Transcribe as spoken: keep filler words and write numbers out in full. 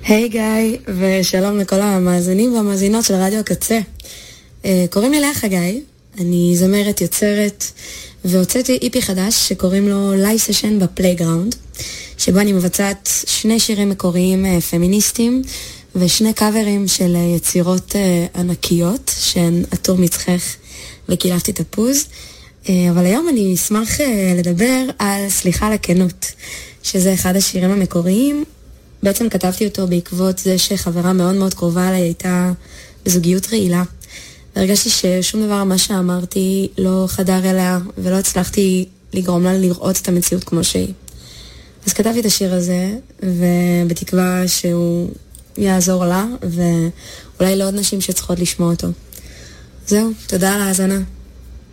היי גיא, ושלום לכל המאזינים והמאזינות של רדיו הקצה. קוראים לי לאה חגי, אני זמרת יוצרת, והוצאתי איפי חדש שקוראים לו Live Session בפלייגראונד, שבו אני מבצעת שני שירים מקוריים פמיניסטיים, ושני קאברים של יצירות ענקיות, שהן עטור מצחך וקילפתי תפוז. אבל היום אני אשמח לדבר על סליחה לכנות, שזה אחד השירים המקוריים. בעצם כתבתי אותו בעקבות זה שחברה מאוד מאוד קרובה עליי הייתה בזוגיות רעילה. והרגשתי ששום דבר מה שאמרתי לא חדר אליה, ולא הצלחתי לגרום לה לראות את המציאות כמו שהיא. אז כתבתי את השיר הזה, ובתקווה שהוא יעזור לה, ואולי לעוד נשים שצריכות לשמוע אותו. זהו, תודה על ההאזנה.